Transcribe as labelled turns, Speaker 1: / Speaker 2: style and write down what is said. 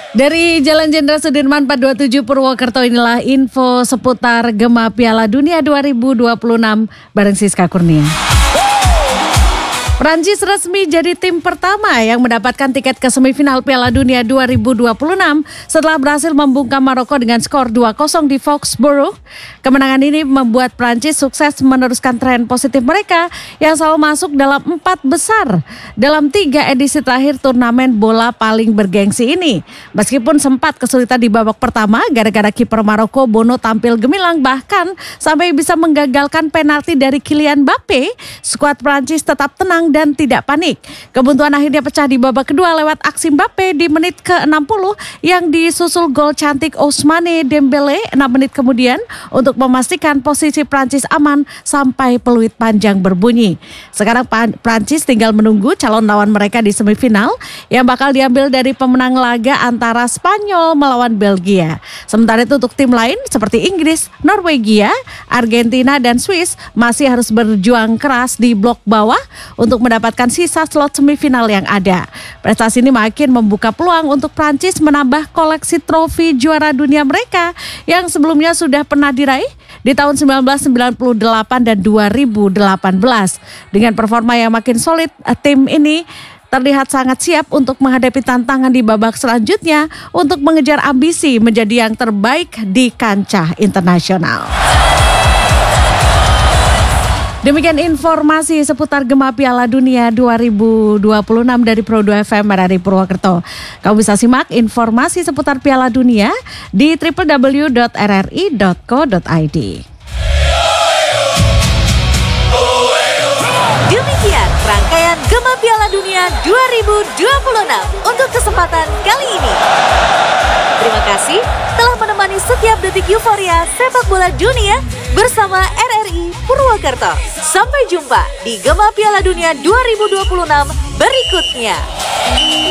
Speaker 1: Dari Jalan Jenderal Sudirman 427 Purwokerto, inilah info seputar Gema Piala Dunia 2026 bareng Siska Kurnia. Prancis resmi jadi tim pertama yang mendapatkan tiket ke semifinal Piala Dunia 2026 setelah berhasil membungkam Maroko dengan skor 2-0 di Foxborough. Kemenangan ini membuat Prancis sukses meneruskan tren positif mereka yang selalu masuk dalam 4 besar dalam 3 edisi terakhir turnamen bola paling bergengsi ini. Meskipun sempat kesulitan di babak pertama gara-gara kiper Maroko Bono tampil gemilang, bahkan sampai bisa menggagalkan penalti dari Kylian Mbappe, skuad Prancis tetap tenang dan tidak panik. Kebuntuan akhirnya pecah di babak kedua lewat aksi Mbappe di menit ke-60 yang disusul gol cantik Ousmane Dembele 6 menit kemudian untuk memastikan posisi Prancis aman sampai peluit panjang berbunyi. Sekarang Prancis tinggal menunggu calon lawan mereka di semifinal yang bakal diambil dari pemenang laga antara Spanyol melawan Belgia. Sementara itu untuk tim lain seperti Inggris, Norwegia, Argentina dan Swiss masih harus berjuang keras di blok bawah untuk mendapatkan sisa slot semifinal yang ada. Prestasi ini makin membuka peluang untuk Prancis menambah koleksi trofi juara dunia mereka yang sebelumnya sudah pernah diraih di tahun 1998 dan 2018. Dengan performa yang makin solid, tim ini terlihat sangat siap untuk menghadapi tantangan di babak selanjutnya untuk mengejar ambisi menjadi yang terbaik di kancah internasional. Demikian informasi seputar Gema Piala Dunia 2026 dari Pro2 FM RRI Purwokerto. Kamu bisa simak informasi seputar Piala Dunia di www.rri.co.id.
Speaker 2: Demikian rangkaian Gema Piala Dunia 2026 untuk kesempatan kali ini. Terima kasih telah menemani setiap detik euforia sepak bola dunia bersama RRI Purwokerto. Sampai jumpa di Gema Piala Dunia 2026 berikutnya.